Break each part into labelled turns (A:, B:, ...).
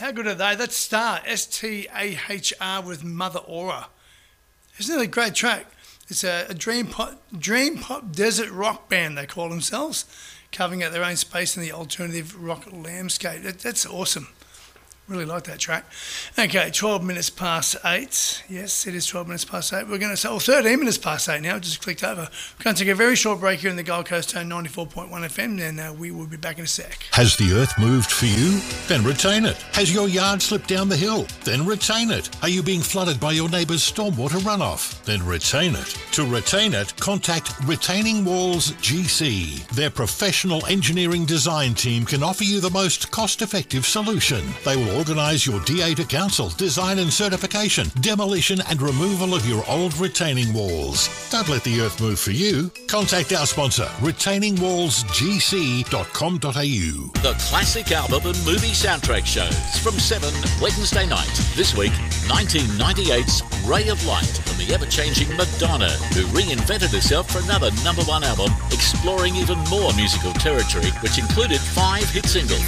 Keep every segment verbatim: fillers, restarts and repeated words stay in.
A: How good are they? That's Star, S T A H R with Mother Aura. Isn't it a great track? It's a, a dream pop, dream pop desert rock band, they call themselves, carving out their own space in the alternative rock landscape. That, that's awesome. Really like that track. Okay, twelve minutes past eight. Yes, it is twelve minutes past eight. We're going to say, well, thirteen minutes past eight now. Just clicked over. We're going to take a very short break here in the Gold Coast Tone ninety-four point one F M, and uh, we will be back in a sec.
B: Has the earth moved for you? Then retain it. Has your yard slipped down the hill? Then retain it. Are you being flooded by your neighbour's stormwater runoff? Then retain it. To retain it, contact Retaining Walls G C. Their professional engineering design team can offer you the most cost-effective solution. They will organise your D A to council, design and certification, demolition and removal of your old retaining walls. Don't let the earth move for you. Contact our sponsor, retaining walls g c dot com dot a u.
C: The classic album and movie soundtrack shows from seven Wednesday night. This week, nineteen ninety-eight's Ray of Light from the ever-changing Madonna, who reinvented herself for another number one album, exploring even more musical territory, which included five hit singles.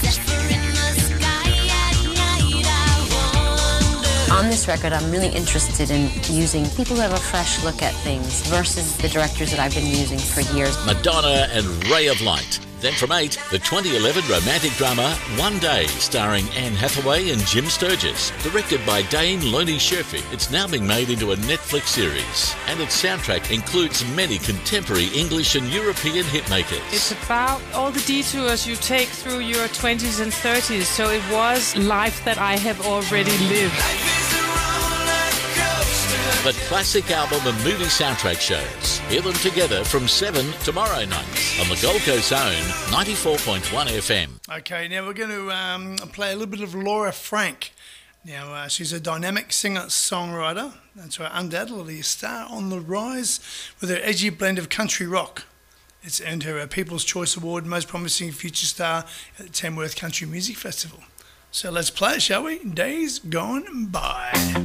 D: On this record, I'm really interested in using people who have a fresh look at things versus the directors that I've been using for years.
C: Madonna and Ray of Light. Then from eight, the twenty eleven romantic drama One Day, starring Anne Hathaway and Jim Sturgis. Directed by Dane Loney Sherfy, it's now being made into a Netflix series. And its soundtrack includes many contemporary English and European hitmakers.
E: It's about all the detours you take through your twenties and thirties, so it was life that I have already lived.
C: The classic album and movie soundtrack shows. Hear them together from seven tomorrow night on the Gold Coast Zone ninety-four point one F M.
A: Okay, now we're going to um, play a little bit of Laura Frank. Now, uh, she's a dynamic singer-songwriter. That's right, undoubtedly a star on the rise with her edgy blend of country rock. It's earned her a People's Choice Award, Most Promising Future Star at the Tamworth Country Music Festival. So let's play it, shall we? Days Gone By.